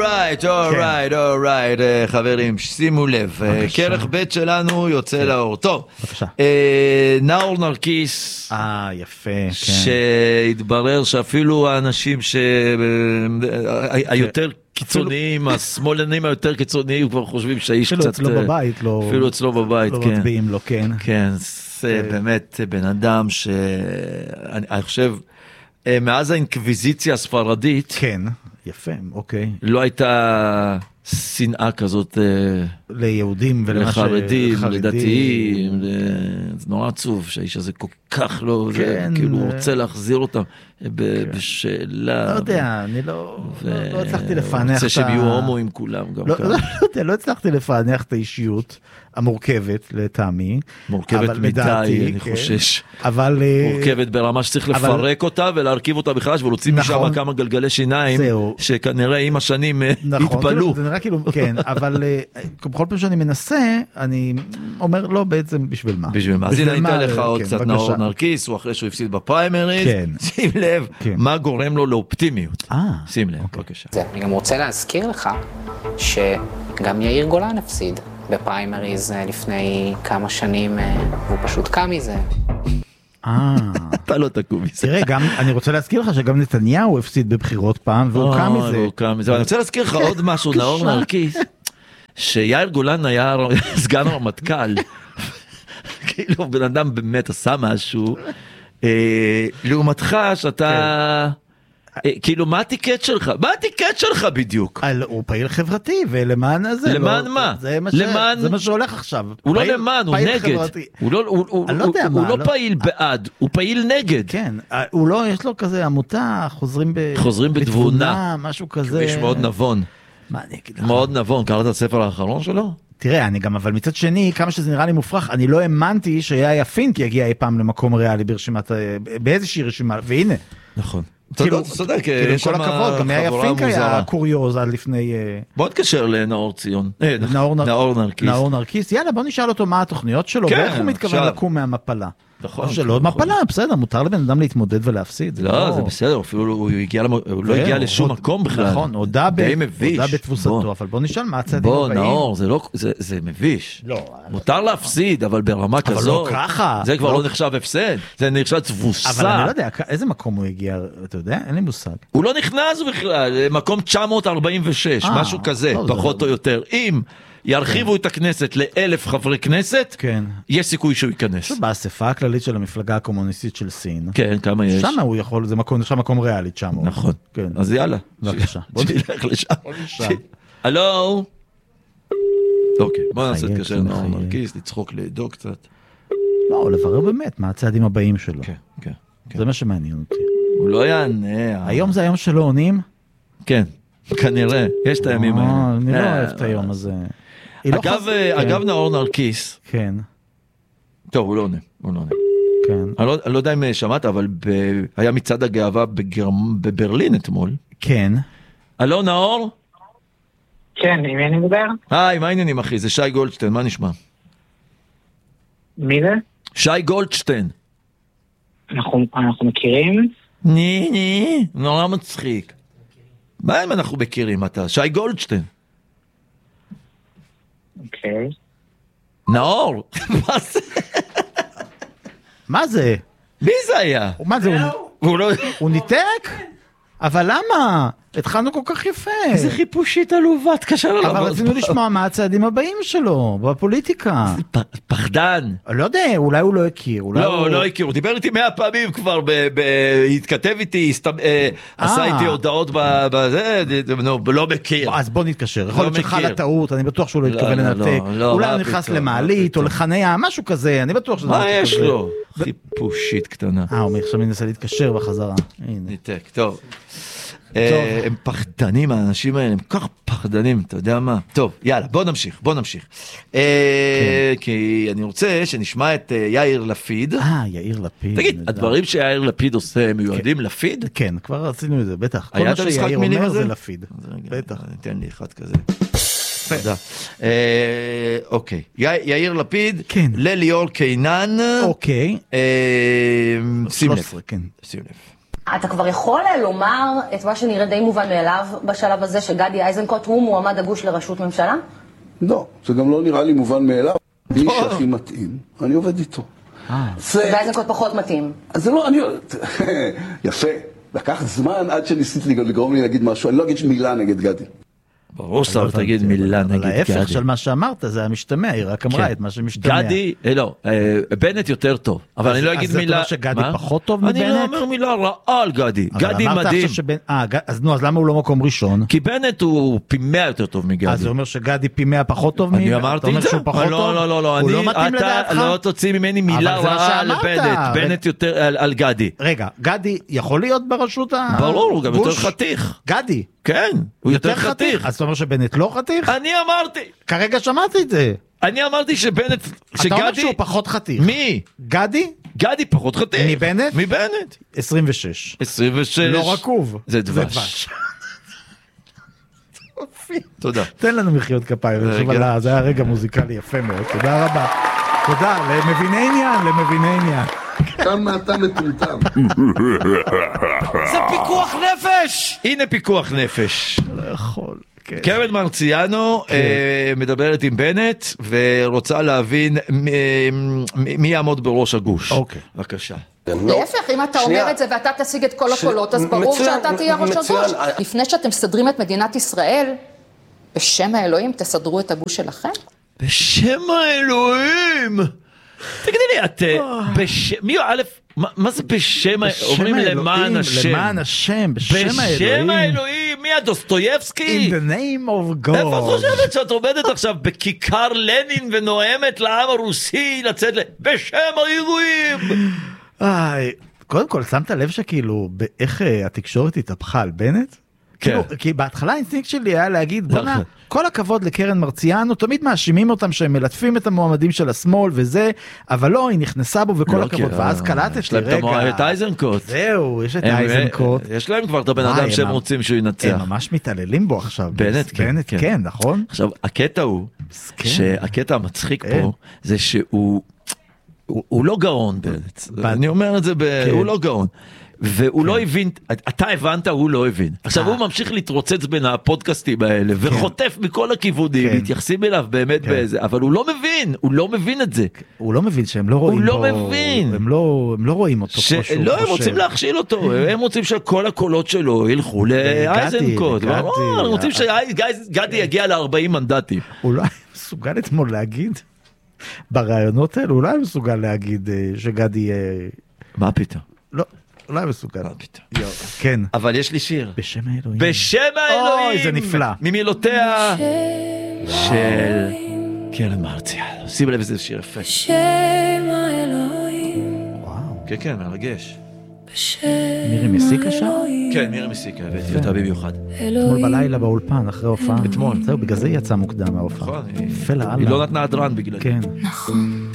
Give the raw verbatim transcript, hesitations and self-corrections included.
אורייט, אורייט, אורייט, חברים, שימו לב, כרך ב' שלנו יוצא לאור. טוב, נאור נרקיס, אה, יפה, כן. שהתברר שאפילו האנשים שהיותר קיצוניים, השמאלנים היותר קיצוניים, כבר חושבים שהאיש קצת... אפילו אצלו בבית, לא... אפילו אצלו בבית, כן. לא מצביעים לו, כן. כן, זה באמת בן אדם שאני חושב... מאז האינקוויזיציה הספרדית, כן, יפה, אוקיי. לא הייתה שנאה כזאת ליהודים ולחרדים, לדתיים, זה נורא עצוב שהאיש הזה כל כך לא, כאילו הוא רוצה להחזיר אותם בשאלה. לא יודע, אני לא הצלחתי לפענח, רוצה שהם יהיו הומואים כולם גם כאן. לא הצלחתי לפענח את האישיות המורכבת לטעמי. מורכבת מדי, אני חושש. אבל... מורכבת ברמה שצריך לפרק אותה ולהרכיב אותה בכלל, ולהוציא משם כמה גלגלי שיניים, שכנראה עם השנים התבלו. זה נראה כאילו, כן, אבל בכל פעם שאני מנסה, אני אומר לא בעצם בשביל מה. בשביל מה. אז הנה ניתן לך עוד קצת נאור נרקיס, הוא אחרי שהוא הפסיד בפריימריז, שים לב מה גורם לו לאופטימיות. שים לב, בבקשה. אני גם רוצה להזכיר לך שגם יאיר גולן הפסיד בפריימריז לפני כמה שנים, והוא פשוט קם מזה. אה, אתה לא תקום מזה. תראה, גם, אני רוצה להזכיר לך שגם נתניהו הפסיד בבחירות פעם, והוא קם מזה. הוא קם מזה. אני רוצה להזכיר לך עוד משהו, נאור נרקיס, שיאיר גולן היה סגן הרמטכ"ל, כאילו בן אדם באמת עשה משהו, לעומתך שאתה... כאילו, מה הטיקט שלך? מה הטיקט שלך בדיוק? הוא פעיל חברתי, ולמען הזה... למען מה? זה מה שהולך עכשיו. הוא לא למען, הוא נגד. הוא לא פעיל בעד, הוא פעיל נגד. כן, הוא לא, יש לו כזה עמותה, חוזרים בתבונה, משהו כזה. איש מאוד נבון. מה אני אגיד לך? מאוד נבון, קראת את הספר האחרון שלו? תראה, אני גם, אבל מצד שני, כמה שזה נראה לי מופרך, אני לא האמנתי שהיה פינק יגיע אי פעם למקום ריאלי ברשימת, באיזושהי רשימה, והנה. נכון. כאילו, עם כל הכבוד, גם היה פינק היה קוריוז עד לפני... בוא נתקשר לנאור ציון. נאור נרקיס. נאור נרקיס, יאללה, בוא נשאל אותו מה התוכניות שלו, ואיך הוא מתכוון לקום מהמפלה. נכון. שלא מפלה, בסדר, מותר לבן אדם להתמודד ולהפסיד. לא, זה בסדר, אפילו הוא לא הגיע לשום מקום בכלל. נכון, הודע בתבוסתו, אבל בוא נשאל מה הצעדים הבאים. בוא, נאור, זה מביש. מותר להפסיד, אבל ברמה כזאת. אבל לא ככה. זה כבר לא נחשב הפסד, זה נחשב תבוסה. אבל אני לא יודע, איזה מקום הוא הגיע, אתה יודע? אין לי מושג. הוא לא נכנס בכלל, מקום תשע מאות ארבעים ושש, משהו כזה, פחות או יותר. אם ירחיבו את הכנסת לאלף חברי כנסת, יש סיכוי שהוא ייכנס. באספה הכללית של המפלגה הקומוניסטית של סין. כן, כמה יש? שם הוא יכול, זה מקום, שם מקום ריאלי, שם. נכון. אז יאללה. בבקשה. בוא נלך לשם. הלו? אוקיי, בוא נעשה את קשר נאור נרקיס, לצחוק לידו קצת. לא, לברר באמת מה הצעדים הבאים שלו. כן, כן. זה מה שמעניין אותי. הוא לא יענה. היום זה היום שלא עונים? כן, כנראה. יש את הימים האלה. אני לא אוהב את היום הזה. אגב, אגב נאור נרקיס. כן. טוב, הוא לא עונה, הוא לא עונה. כן. אני לא, אני לא יודע אם שמעת, אבל ב... היה מצעד הגאווה בגרמ... בברלין אתמול. כן. הלו, נאור? כן, עם מי אני מדבר? היי, מה העניינים, אחי? זה שי גולדשטיין, מה נשמע? מי זה? שי גולדשטיין. אנחנו, אנחנו מכירים? ני, ני, נורא מצחיק. מה אם אנחנו מכירים אתה? שי גולדשטיין. אוקיי. נאור, מה זה? מה זה? מי זה היה? מה זה? הוא ניתק? אבל למה? התחלנו כל כך יפה. איזה חיפושית עלובה, תקשר עליו. אבל רצינו לשמוע מה הצעדים הבאים שלו, בפוליטיקה. פחדן. לא יודע, אולי הוא לא הכיר. לא, לא הכיר. הוא דיבר איתי מאה פעמים כבר, התכתב איתי, עשה איתי הודעות בזה, לא מכיר. אז בוא נתקשר. יכול להיות שחלה טעות, אני בטוח שהוא לא התכוון לנתק. אולי הוא נכנס למעלית או לחניה, משהו כזה, אני בטוח שזה... מה יש לו? חיפושית קטנה. אה, הוא עכשיו מנסה להתקשר בחזרה. ניתק, טוב. הם פחדנים, האנשים האלה, הם כך פחדנים, אתה יודע מה? טוב, יאללה, בוא נמשיך, בוא נמשיך. כי אני רוצה שנשמע את יאיר לפיד. אה, יאיר לפיד. תגיד, הדברים שיאיר לפיד עושה מיועדים לפיד? כן, כבר רצינו את זה, בטח. היה את המשחק מילים הזה? זה לפיד. בטח. ניתן לי אחד כזה. תודה. אוקיי, יאיר לפיד, לליאור קינן. אוקיי. שים לב. שים לב. אתה כבר יכול לומר את מה שנראה די מובן מאליו בשלב הזה, שגדי איזנקוט הוא מועמד הגוש לראשות ממשלה? לא, זה גם לא נראה לי מובן מאליו. מי שהכי מתאים, אני עובד איתו. ואיזנקוט פחות מתאים. אז זה לא, אני... יפה. לקח זמן עד שניסיתי לגרום לי להגיד משהו. אני לא אגיד מילה נגד גדי. ברור שאתה לא תגיד מילה נגד גדי. ההפך של מה שאמרת, זה המשתמע, היא רק אמרה את מה שמשתמע. גדי, לא, בנט יותר טוב, אבל אני לא אגיד מילה... אז אתה אומר שגדי פחות טוב מבנט? אני לא אומר מילה רעה על גדי, גדי מדהים. אז נו, אז למה הוא לא מקום ראשון? כי בנט הוא פי מאה יותר טוב מגדי. אז זה אומר שגדי פי מאה פחות טוב מבנט? אני אמרתי את זה? לא, לא, לא, לא, הוא לא מתאים לדעתך? אתה לא תוציא ממני מילה רעה על בנט, בנט יותר על גדי. רגע, גדי יכול להיות בראשות ה... ברור, הוא גם יותר חתיך. גדי? כן, הוא יותר חתיך. אז אתה אומר שבנט לא חתיך? אני אמרתי. כרגע שמעתי את זה. אני אמרתי שבנט, שגדי... אתה אומר שהוא פחות חתיך. מי? גדי? גדי פחות חתיך. מבנט? מבנט. עשרים ושש. עשרים ושש. לא רקוב. זה דבש. תודה. תן לנו מחיאות כפיים. זה היה רגע מוזיקלי יפה מאוד. תודה רבה. תודה, למביני עניין, למביני עניין. כמה אתה מטומטם. זה פיקוח נפש! הנה פיקוח נפש. לא יכול. קרן מרציאנו מדברת עם בנט ורוצה להבין מי יעמוד בראש הגוש. אוקיי. בבקשה. להפך, אם אתה אומר את זה ואתה תשיג את כל הקולות, אז ברור שאתה תהיה ראש הגוש. לפני שאתם מסדרים את מדינת ישראל, בשם האלוהים תסדרו את הגוש שלכם? בשם האלוהים! תגידי לי, את בשם... מי א', מה זה בשם האלוהים? אומרים למען השם. למען השם, בשם האלוהים. בשם האלוהים, מי הדוסטויבסקי? In the name of God. איפה את חושבת שאת עומדת עכשיו בכיכר לנין ונואמת לעם הרוסי לצאת ל... בשם האלוהים! איי, קודם כל, שמת לב שכאילו, איך התקשורת התהפכה על בנט? כן. כי בהתחלה האינסטינקט שלי היה להגיד, בונה, כל הכבוד לקרן מרציאנו, תמיד מאשימים אותם שהם מלטפים את המועמדים של השמאל וזה, אבל לא, היא נכנסה בו וכל הכבוד, ואז קלטתי, יש להם את אייזנקוט. זהו, יש את אייזנקוט. יש להם כבר את הבן אדם שהם רוצים שהוא ינצח. הם ממש מתעללים בו עכשיו. בנט, כן. כן, נכון? עכשיו, הקטע הוא, שהקטע המצחיק פה, זה שהוא, הוא לא גאון בנט. אני אומר את זה, הוא לא גאון. והוא לא הבין, אתה הבנת, הוא לא הבין. עכשיו הוא ממשיך להתרוצץ בין הפודקאסטים האלה, וחוטף מכל הכיוונים, מתייחסים אליו באמת באיזה, אבל הוא לא מבין, הוא לא מבין את זה. הוא לא מבין שהם לא רואים הוא לא מבין. הם לא רואים אותו כמו שהוא חושב. לא, הם רוצים להכשיל אותו, הם רוצים שכל הקולות שלו ילכו לאייזנקוט. הם רוצים שגדי יגיע ל-ארבעים מנדטים. הוא לא היה מסוגל אתמול להגיד, ברעיונות האלה, הוא לא היה מסוגל להגיד שגדי... מה פתאום? לא. אולי מסוכן. כן. אבל יש לי שיר. בשם האלוהים. בשם האלוהים. אוי, זה נפלא. ממילותיה של קרן מרציאנו. שים לב איזה שיר יפה. בשם האלוהים. וואו. כן, כן, מרגש. מירי מסיקה שם? כן, מירי מסיקה, הבאתי אותה במיוחד. אתמול בלילה באולפן, אחרי הופעה. אתמול. זהו, בגלל זה יצא מוקדם מההופעה. נכון. יפה לאללה. היא לא נתנה הדרן בגלל. כן. נכון.